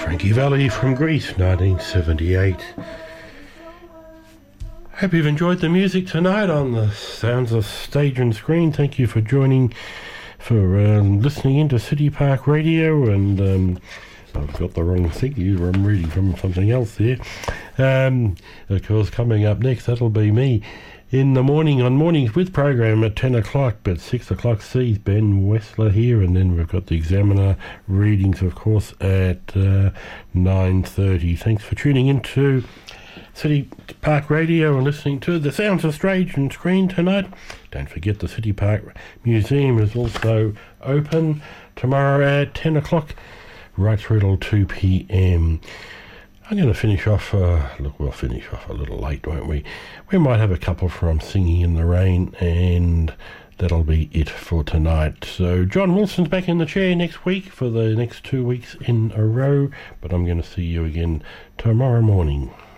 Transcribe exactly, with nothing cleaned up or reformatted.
Frankie Valli from Greece, nineteen seventy-eight. Hope you've enjoyed the music tonight on the Sounds of Stage and Screen. Thank you for joining, for um, listening into City Park Radio. And um, I've got the wrong thing here. I'm reading from something else there. Um, of course, coming up next, that'll be me in the morning on Mornings With program at ten o'clock, but six o'clock sees Ben Wessler here, and then we've got the Examiner readings, of course, at uh, nine thirty. Thanks for tuning into City Park Radio and listening to the Sounds of Stage and Screen tonight. Don't forget the City Park Museum is also open tomorrow at ten o'clock, right through till two p.m. I'm going to finish off, uh, look, we'll finish off a little late, won't we? We might have a couple from Singing in the Rain, and that'll be it for tonight. So John Wilson's back in the chair next week for the next two weeks in a row, but I'm going to see you again tomorrow morning.